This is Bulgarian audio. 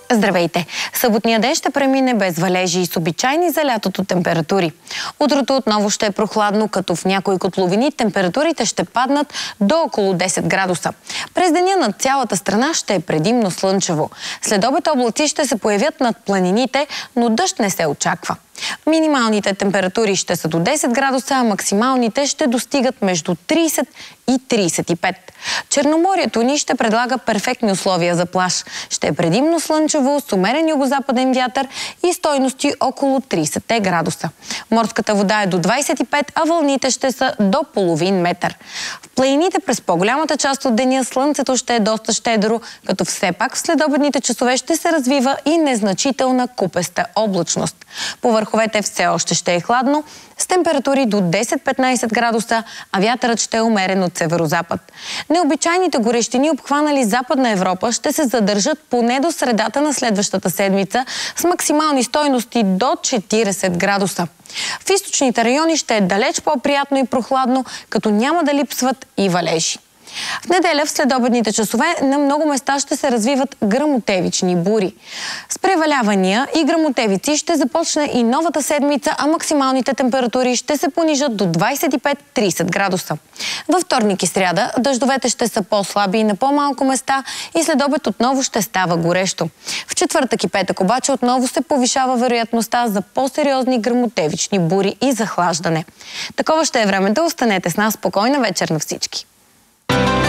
Здравейте! Съботния ден ще премине без валежи и с обичайни за лятото температури. Утрото отново ще е прохладно, като в някои котловини температурите ще паднат до около 10 градуса. През деня над цялата страна ще е предимно слънчево. След обед облаци ще се появят над планините, но дъжд не се очаква. Минималните температури ще са до 10 градуса, а максималните ще достигат между 30 и 35. Черноморието ни ще предлага перфектни условия за плаж. Ще е предимно слънчево, с умерен югозападен вятър и стойности около 30 градуса. Морската вода е до 25, а вълните ще са до половин метър. В планините през по-голямата част от деня слънцето ще е доста щедро, като все пак в следобедните часове ще се развива и незначителна купеста облачност. По върховете все още ще е хладно, с температури до 10-15 градуса, а вятърът ще е умерен от северозапад. Необичайните горещини, обхванали Западна Европа, ще се задържат поне до средата на следващата седмица с максимални стойности до 40 градуса. В източните райони ще е далеч по-приятно и прохладно, като няма да липсват и валежи. В неделя в следобедните часове на много места ще се развиват гръмотевични бури. С превалявания и гръмотевици ще започне и новата седмица, а максималните температури ще се понижат до 25-30 градуса. Във вторник и сряда дъждовете ще са по-слаби и на по-малко места и следобед отново ще става горещо. В четвъртък и петък обаче отново се повишава вероятността за по-сериозни гръмотевични бури и захлаждане. Такова ще е времето. Останете с нас. Спокойна вечер на всички!